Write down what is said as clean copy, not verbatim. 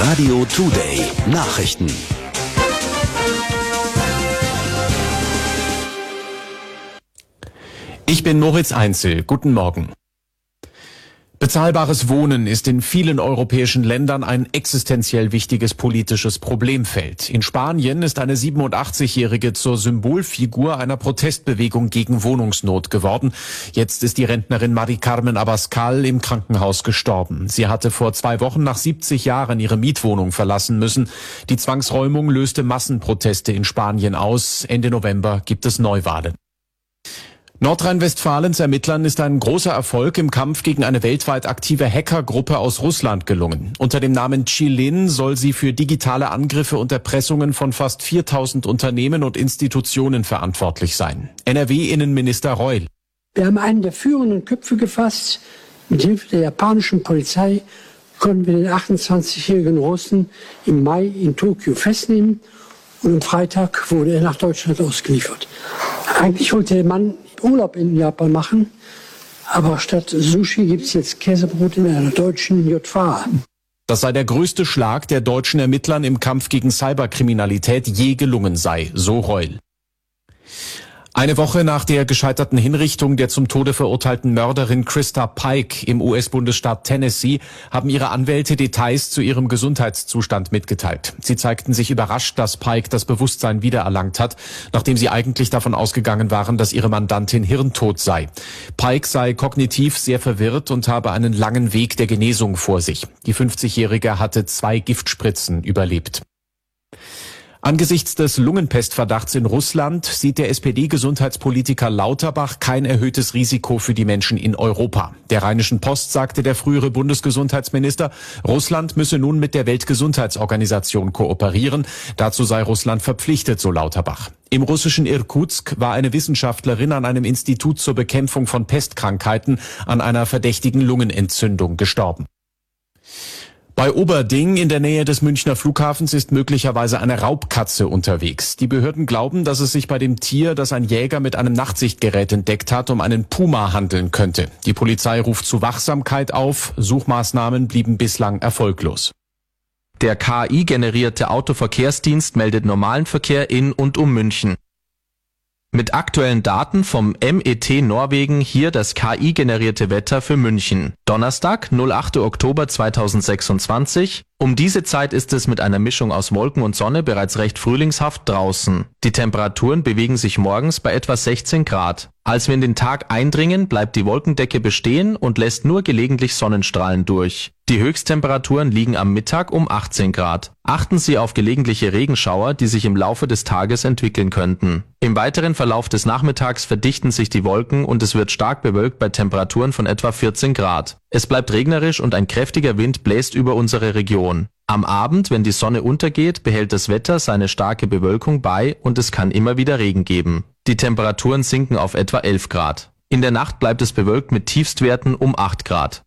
Radio Today Nachrichten. Ich bin Moritz Einzel. Guten Morgen. Bezahlbares Wohnen ist in vielen europäischen Ländern ein existenziell wichtiges politisches Problemfeld. In Spanien ist eine 87-Jährige zur Symbolfigur einer Protestbewegung gegen Wohnungsnot geworden. Jetzt ist die Rentnerin Mari Carmen Abascal im Krankenhaus gestorben. Sie hatte vor 2 Wochen nach 70 Jahren ihre Mietwohnung verlassen müssen. Die Zwangsräumung löste Massenproteste in Spanien aus. Ende November gibt es Neuwahlen. Nordrhein-Westfalens Ermittlern ist ein großer Erfolg im Kampf gegen eine weltweit aktive Hackergruppe aus Russland gelungen. Unter dem Namen Chilin soll sie für digitale Angriffe und Erpressungen von fast 4000 Unternehmen und Institutionen verantwortlich sein. NRW-Innenminister Reul. Wir haben einen der führenden Köpfe gefasst. Mit Hilfe der japanischen Polizei konnten wir den 28-jährigen Russen im Mai in Tokio festnehmen und am Freitag wurde er nach Deutschland ausgeliefert. Eigentlich wollte der Mann Urlaub in Japan machen, aber statt Sushi gibt es jetzt Käsebrot in einer deutschen JVA. Das sei der größte Schlag, der deutschen Ermittlern im Kampf gegen Cyberkriminalität je gelungen sei, so Reul. Eine Woche nach der gescheiterten Hinrichtung der zum Tode verurteilten Mörderin Krista Pike im US-Bundesstaat Tennessee haben ihre Anwälte Details zu ihrem Gesundheitszustand mitgeteilt. Sie zeigten sich überrascht, dass Pike das Bewusstsein wiedererlangt hat, nachdem sie eigentlich davon ausgegangen waren, dass ihre Mandantin hirntot sei. Pike sei kognitiv sehr verwirrt und habe einen langen Weg der Genesung vor sich. Die 50-Jährige hatte 2 Giftspritzen überlebt. Angesichts des Lungenpestverdachts in Russland sieht der SPD-Gesundheitspolitiker Lauterbach kein erhöhtes Risiko für die Menschen in Europa. Der Rheinischen Post sagte der frühere Bundesgesundheitsminister, Russland müsse nun mit der Weltgesundheitsorganisation kooperieren. Dazu sei Russland verpflichtet, so Lauterbach. Im russischen Irkutsk war eine Wissenschaftlerin an einem Institut zur Bekämpfung von Pestkrankheiten an einer verdächtigen Lungenentzündung gestorben. Bei Oberding in der Nähe des Münchner Flughafens ist möglicherweise eine Raubkatze unterwegs. Die Behörden glauben, dass es sich bei dem Tier, das ein Jäger mit einem Nachtsichtgerät entdeckt hat, um einen Puma handeln könnte. Die Polizei ruft zu Wachsamkeit auf. Suchmaßnahmen blieben bislang erfolglos. Der KI-generierte Autoverkehrsdienst meldet normalen Verkehr in und um München. Mit aktuellen Daten vom MET Norwegen hier das KI-generierte Wetter für München. Donnerstag, 08. Oktober 2026. Um diese Zeit ist es mit einer Mischung aus Wolken und Sonne bereits recht frühlingshaft draußen. Die Temperaturen bewegen sich morgens bei etwa 16 Grad. Als wir in den Tag eindringen, bleibt die Wolkendecke bestehen und lässt nur gelegentlich Sonnenstrahlen durch. Die Höchsttemperaturen liegen am Mittag um 18 Grad. Achten Sie auf gelegentliche Regenschauer, die sich im Laufe des Tages entwickeln könnten. Im weiteren Verlauf des Nachmittags verdichten sich die Wolken und es wird stark bewölkt bei Temperaturen von etwa 14 Grad. Es bleibt regnerisch und ein kräftiger Wind bläst über unsere Region. Am Abend, wenn die Sonne untergeht, behält das Wetter seine starke Bewölkung bei und es kann immer wieder Regen geben. Die Temperaturen sinken auf etwa 11 Grad. In der Nacht bleibt es bewölkt mit Tiefstwerten um 8 Grad.